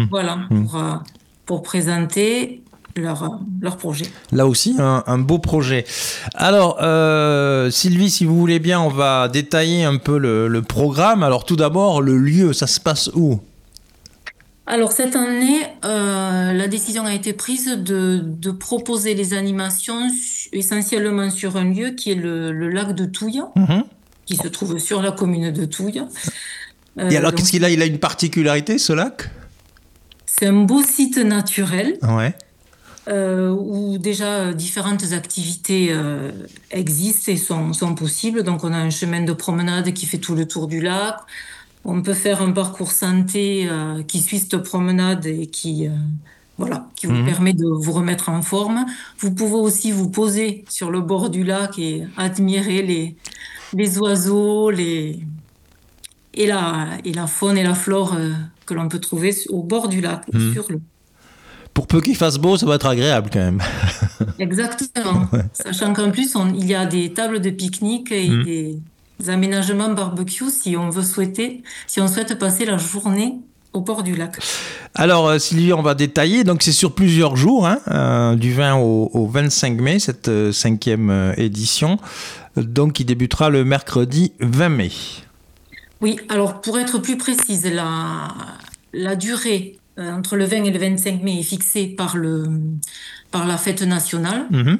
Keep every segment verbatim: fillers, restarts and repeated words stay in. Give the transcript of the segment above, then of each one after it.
voilà, Mmh. pour, euh, pour présenter leur, leur projet. Là aussi, un, un beau projet. Alors, euh, Sylvie, si vous voulez bien, on va détailler un peu le, le programme. Alors, tout d'abord, le lieu, ça se passe où ? Alors cette année, euh, la décision a été prise de, de proposer les animations su- essentiellement sur un lieu qui est le, le lac de Touille, Mhm. qui se trouve sur la commune de Touille. Et Euh, alors, donc qu'est-ce qu'il a ? Il a une particularité, ce lac ? c'est un beau site naturel Ouais. euh, où déjà euh, différentes activités euh, existent et sont, sont possibles. Donc on a un chemin de promenade qui fait tout le tour du lac. On peut faire un parcours santé euh, qui suit cette promenade et qui, euh, voilà, qui vous Mhm. permet de vous remettre en forme. Vous pouvez aussi vous poser sur le bord du lac et admirer les, les oiseaux, les, et la, et la faune et la flore euh, que l'on peut trouver au bord du lac et Mhm. sur le. Pour peu qu'il fasse beau, ça va être agréable quand même. Exactement. Sachant qu'en plus, on- il y a des tables de pique-nique et Mhm. des aménagements barbecue si on veut souhaiter, si on souhaite passer la journée au bord du lac. Alors, euh, Sylvie, on va détailler. Donc, c'est sur plusieurs jours, hein, euh, du vingt au, au vingt-cinq mai, cette euh, cinquième euh, édition. Donc, qui débutera le mercredi vingt mai. Oui, alors pour être plus précise, la, la durée euh, entre le vingt et le vingt-cinq mai est fixée par le, par la fête nationale. Mhm.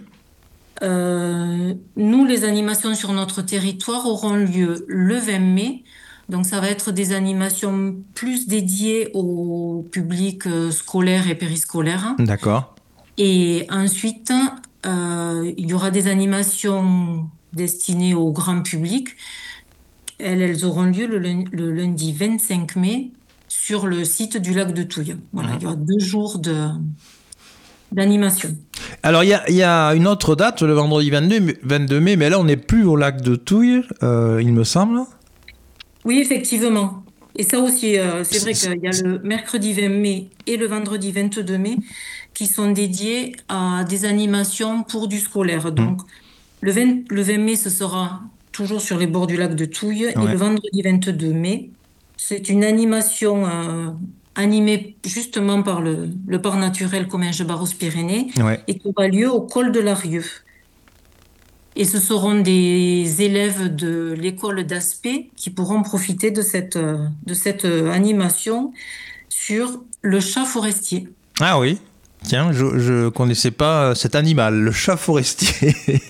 Euh, nous, les animations sur notre territoire auront lieu le vingt mai. Donc, ça va être des animations plus dédiées au public euh, scolaire et périscolaire. D'accord. Et ensuite, euh, il y aura des animations destinées au grand public. Elles, elles auront lieu le, lun- le lundi vingt-cinq mai sur le site du lac de Touille. Voilà, il y aura deux jours de, d'animation. Alors, il y a, il y a une autre date, le vendredi vingt-deux, mai- vingt-deux mai, mais là, on n'est plus au lac de Touille, euh, il me semble. Oui, effectivement. Et ça aussi, euh, c'est C'est- vrai qu'il y a c'est- le mercredi vingt mai et le vendredi vingt-deux mai qui sont dédiés à des animations pour du scolaire. Hmm. Donc, le vingt, le vingt mai, ce sera toujours sur les bords du lac de Touille. Et Ouais. le vendredi vingt-deux mai, c'est une animation euh, animée justement par le, le parc naturel Comminges-Barros-Pyrénées Ouais. et qui aura lieu au col de l'Arieux. Et ce seront des élèves de l'école d'Aspet qui pourront profiter de cette, euh, de cette euh, animation sur le chat forestier. Ah oui. Tiens, je ne connaissais pas euh, cet animal, le chat forestier.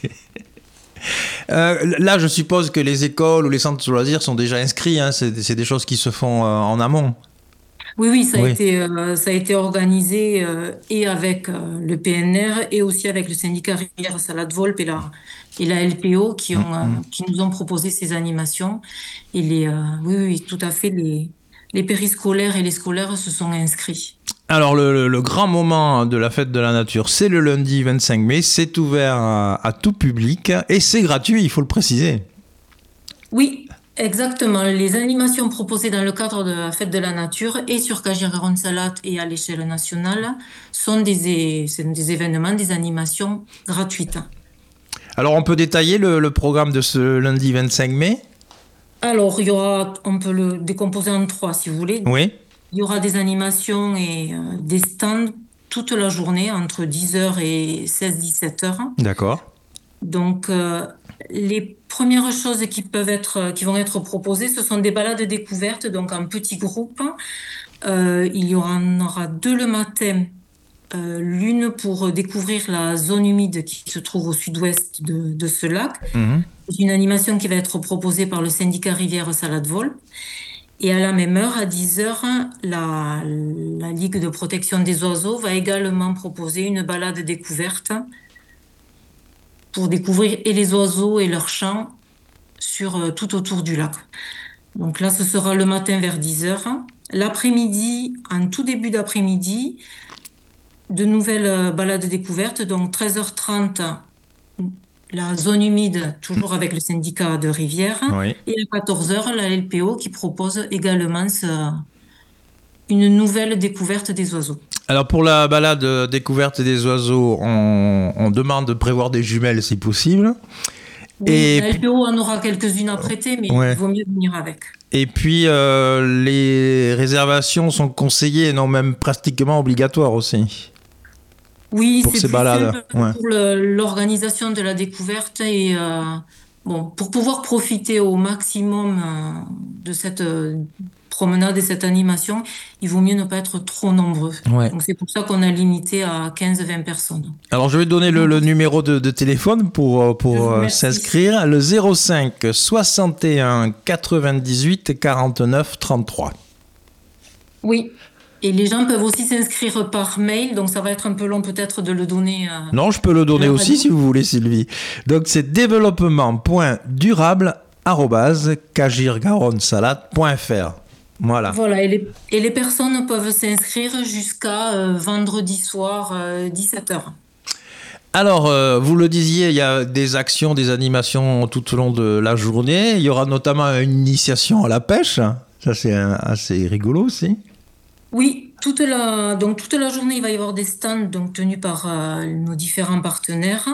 Euh, là, je suppose que les écoles ou les centres de loisirs sont déjà inscrits. Hein. C'est, c'est des choses qui se font euh, en amont. Oui, oui, ça a Oui. été, euh, ça a été organisé euh, et avec euh, le P N R et aussi avec le syndicat Rivière Salade Volpe et la, et la L P O qui ont, euh, Mhm. qui nous ont proposé ces animations. Et les, euh, oui, oui, tout à fait, les, les périscolaires et les scolaires se sont inscrits. Alors, le, le- le grand moment de la fête de la nature, c'est le lundi vingt-cinq mai. C'est ouvert à, à tout public et c'est gratuit, il faut le préciser. Oui, exactement. Les animations proposées dans le cadre de la Fête de la Nature et sur Cagiran-Salat et à l'échelle nationale sont des, é- sont des événements, des animations gratuites. Alors, on peut détailler le, le programme de ce lundi vingt-cinq mai ? Alors, il y aura, on peut le décomposer en trois si vous voulez. Oui. Il y aura des animations et euh, des stands toute la journée entre dix heures et seize dix-sept heures. D'accord. Donc, euh, les premières choses qui peuvent être, qui vont être proposées, ce sont des balades découvertes, donc en petits groupes. Euh, il y aura, en aura deux le matin, euh, l'une pour découvrir la zone humide qui se trouve au sud-ouest de, de ce lac. Mhm. C'est une animation qui va être proposée par le syndicat Rivière Salade Vol. Et à la même heure, à dix heures, la, la Ligue de protection des oiseaux va également proposer une balade découverte pour découvrir et les oiseaux et leurs chants sur, euh, tout autour du lac. Donc là, ce sera le matin vers dix heures. L'après-midi, en tout début d'après-midi, de nouvelles euh, balades découvertes. Donc treize heures trente, la zone humide, toujours avec le syndicat de Rivière. Oui. Et à quatorze heures, la L P O qui propose également ce- une nouvelle découverte des oiseaux. Alors, pour la balade euh, découverte des oiseaux, on, on demande de prévoir des jumelles si possible. Oui, Et la puis, L P O en aura quelques-unes à prêter, mais il ouais. vaut mieux venir avec. Et puis euh, les réservations sont conseillées et non même pratiquement obligatoires aussi Oui, pour c'est ces plus balades. simple Ouais. pour le- l'organisation de la découverte et euh, bon, pour pouvoir profiter au maximum euh, de cette euh, promenade et cette animation, il vaut mieux ne pas être trop nombreux. Ouais. Donc c'est pour ça qu'on a limité à quinze vingt personnes. Alors je vais donner le, le numéro de, de téléphone pour, euh, Je pour vous euh, remercie. s'inscrire, le zéro cinq soixante et un quatre-vingt-dix-huit quarante-neuf trente-trois. Oui. Et les gens peuvent aussi s'inscrire par mail, donc ça va être un peu long peut-être de le donner euh, Non, je peux le à donner la aussi si radio. vous voulez, Sylvie. Donc c'est développement point durable arobase cagirgaronnesalade point fr. Voilà. Voilà, et les, et les personnes peuvent s'inscrire jusqu'à euh, vendredi soir, euh, dix-sept heures. Alors, euh, vous le disiez, il y a des actions, des animations tout au long de la journée. Il y aura notamment une initiation à la pêche. Ça, c'est euh, assez rigolo aussi. Oui, toute la, donc toute la journée, il va y avoir des stands donc, tenus par euh, nos différents partenaires,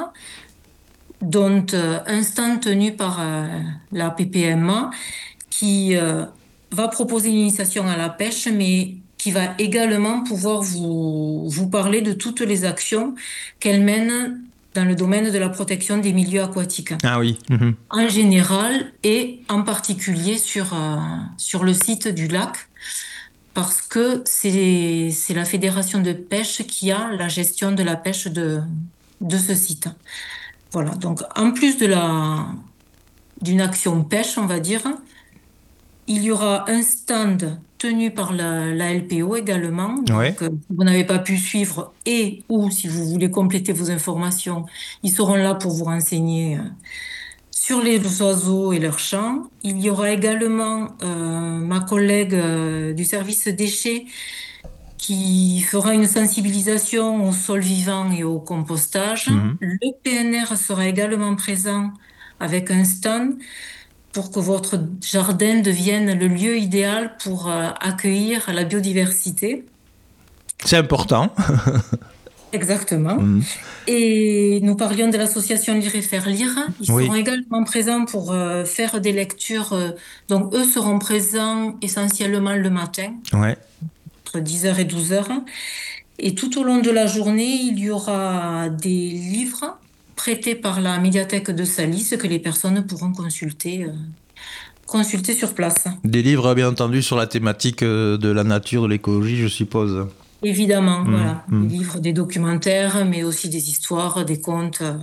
dont euh, un stand tenu par euh, la P P M A qui euh, va proposer une initiation à la pêche, mais qui va également pouvoir vous, vous parler de toutes les actions qu'elle mène dans le domaine de la protection des milieux aquatiques, Ah oui. Mhm. en général et en particulier sur, euh, sur le site du lac, parce que c'est, c'est la fédération de pêche qui a la gestion de la pêche de, de ce site. Voilà, donc en plus de la, d'une action pêche, on va dire, il y aura un stand tenu par la, la L P O également. Ouais. Donc, euh, si vous n'avez pas pu suivre et ou si vous voulez compléter vos informations, ils seront là pour vous renseigner euh, sur les oiseaux et leurs chants. Il y aura également euh, ma collègue euh, du service déchets qui fera une sensibilisation au sol vivant et au compostage. Mhm. Le P N R sera également présent avec un stand pour que votre jardin devienne le lieu idéal pour euh, accueillir la biodiversité. C'est important. Exactement. Mhm. Et nous parlions de l'association Lire et Faire Lire. Ils seront Oui. également présents pour euh, faire des lectures. euh, donc, eux seront présents essentiellement le matin, Ouais. entre dix heures et douze heures. Et tout au long de la journée, il y aura des livres prêtés par la médiathèque de Salis que les personnes pourront consulter, euh, consulter sur place. Des livres, bien entendu, sur la thématique euh, de la nature, de l'écologie, je suppose. Évidemment, Mhm. voilà, des Mhm. livres, des documentaires, mais aussi des histoires, des contes. euh.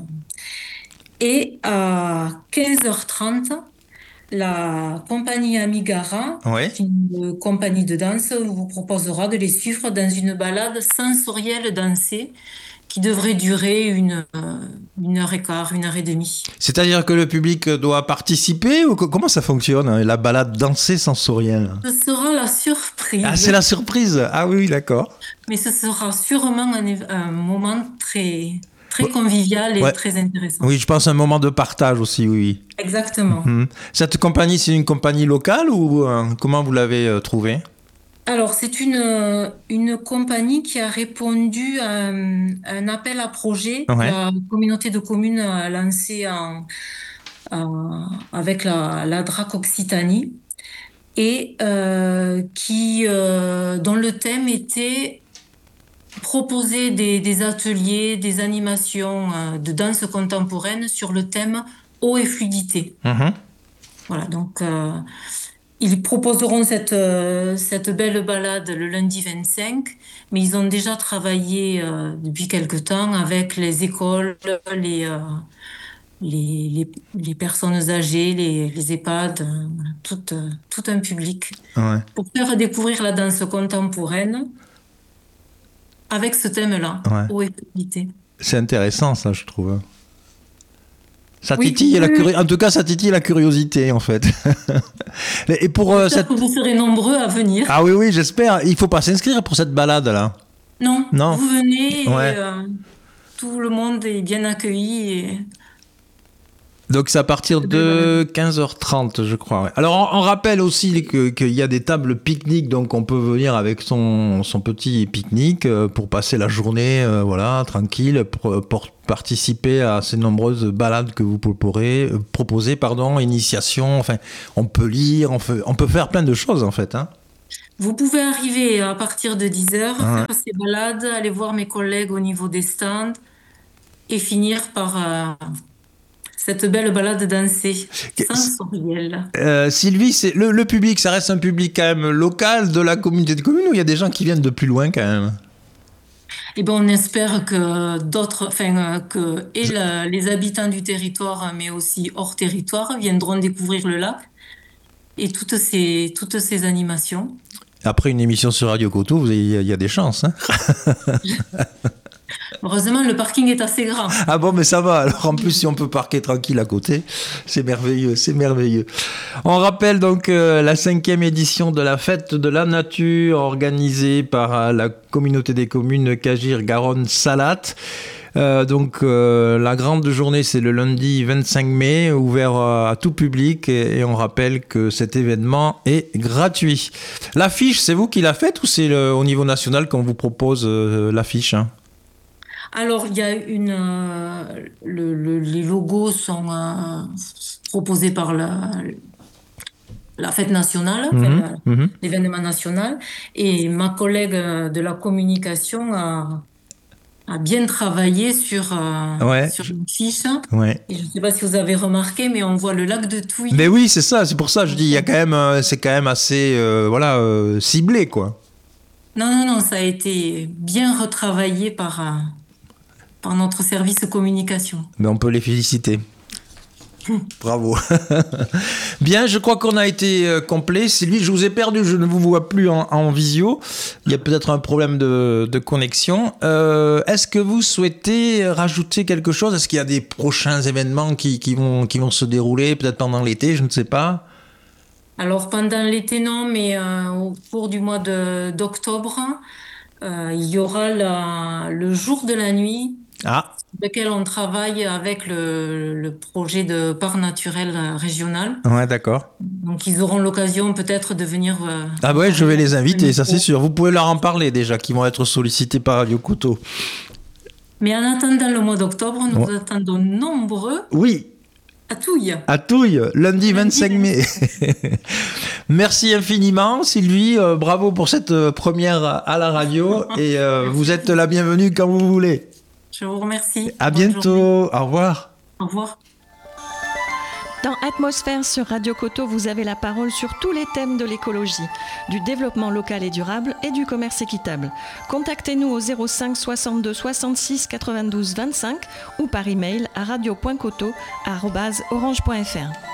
Et à quinze heures trente, la compagnie Amigara, Ouais. qui est une compagnie de danse, vous proposera de les suivre dans une balade sensorielle dansée qui devrait durer une, euh, une heure et quart, une heure et demie. C'est-à-dire que le public doit participer ou co- comment ça fonctionne, hein, la balade dansée sensorielle? Ce sera la Ah, c'est surprise, la surprise. Ah oui, d'accord. mais ce sera sûrement un, éve- un moment très, très convivial et Ouais. très intéressant. Oui, je pense un moment de partage aussi, oui. Exactement. Mhm. Cette compagnie, c'est une compagnie locale ou euh, comment vous l'avez euh, trouvée? Alors, c'est une, euh, une compagnie qui a répondu à un, un appel à projet que Ouais. la communauté de communes a lancé en, en- avec la, la D R A C Occitanie et euh, qui, euh, dont le thème était proposer des, des ateliers, des animations euh, de danse contemporaine sur le thème eau et fluidité. Mhm. Voilà, donc euh, ils proposeront cette, euh, cette belle balade le lundi vingt-cinq, mais ils ont déjà travaillé euh, depuis quelque temps avec les écoles, les, euh, les, les, les personnes âgées, les, les EHPAD, euh, voilà, tout, euh, tout un public, Ouais. pour faire découvrir la danse contemporaine avec ce thème-là, Ouais. eau et fluidité. C'est intéressant, ça, je trouve. Ça Oui, titille oui, la oui. curi- En tout cas, ça titille la curiosité, en fait. Et pour euh, J'espère cette... que vous serez nombreux à venir. Ah oui, oui, j'espère. Il faut pas s'inscrire pour cette balade-là. Non, Non. vous venez et Ouais. euh, tout le monde est bien accueilli et Donc c'est à partir de quinze heures trente, je crois. Ouais. Alors on, on rappelle aussi que, qu'il y a des tables pique-nique, donc on peut venir avec son, son petit pique-nique euh, pour passer la journée, euh, voilà, tranquille, pour, pour participer à ces nombreuses balades que vous pourrez euh, proposer, pardon, initiation. Enfin, on peut lire, on, fait, on peut faire plein de choses en fait. Hein. Vous pouvez arriver à partir de dix heures, Ouais. faire ces balades, aller voir mes collègues au niveau des stands et finir par euh, cette belle balade dansée, sensorielle. Euh, Sylvie, c'est le, le public, ça reste un public quand même local de la communauté de communes ou il y a des gens qui viennent de plus loin quand même? Et ben, on espère que d'autres, enfin, euh, que et la- les habitants du territoire, mais aussi hors territoire, viendront découvrir le lac et toutes ces, toutes ces animations. Après une émission sur Radio Coteau, vous avez- il y a des chances. Hein. Heureusement, le parking est assez grand. Ah bon, mais ça va. Alors en plus, si on peut parquer tranquille à côté, c'est merveilleux, c'est merveilleux. On rappelle donc euh, la cinquième édition de la fête de la nature organisée par euh, la communauté des communes Cagir-Garonne-Salatte. Euh, donc euh, la grande journée, c'est le lundi vingt-cinq mai, ouvert euh, à tout public et, et on rappelle que cet événement est gratuit. L'affiche, c'est vous qui la faites ou c'est le- au niveau national qu'on vous propose euh, l'affiche, hein? Alors, il y a une, euh, le- le- les logos sont euh, proposés par la, la fête nationale, enfin, Mhm, la- mhm. l'événement national, et ma collègue euh, de la communication a, a bien travaillé sur, euh, Ouais, sur je- une fiche. ouais. Et je ne sais pas si vous avez remarqué, mais on voit le lac de Touille. Mais oui, c'est ça, c'est pour ça que je dis, il y a quand même, euh, c'est quand même assez, euh, voilà, euh, ciblé, quoi. Non, non, non, ça a été bien retravaillé par, euh, par notre service communication. Mais on peut les féliciter. Bravo. Bien, je crois qu'on a été euh, complet. Sylvie, je vous ai perdu, je ne vous vois plus en, en visio. Il y a peut-être un problème de, de connexion. Euh, est-ce que vous souhaitez rajouter quelque chose? Est-ce qu'il y a des prochains événements qui, qui vont, qui vont se dérouler, peut-être pendant l'été, je ne sais pas. Alors pendant l'été, non, mais euh, au cours du mois de, d'octobre, euh, il y aura la- le jour de la nuit, Ah, sur lequel on travaille avec le, le projet de parc naturel euh, régional. ouais, d'accord. Donc ils auront l'occasion peut-être de venir. euh, Ah ouais, je vais les inviter, ça micro. c'est sûr. Vous pouvez leur en parler déjà, qui vont être sollicités par Radio Couteau. Mais en attendant le mois d'octobre, nous Ouais. attendons nombreux Oui, à Touille. à Touille, lundi Lundi vingt-cinq mai. Merci infiniment, Sylvie. Euh, bravo pour cette euh, première à la radio. Et euh, vous êtes la bienvenue quand vous voulez. Je vous remercie. À Bonne journée. bientôt. Au revoir. Au revoir. Dans Atmosphère sur Radio Coteau, vous avez la parole sur tous les thèmes de l'écologie, du développement local et durable et du commerce équitable. Contactez-nous au zéro cinq soixante-deux soixante-six quatre-vingt-douze vingt-cinq ou par email à radio point coteau arobase orange point f r.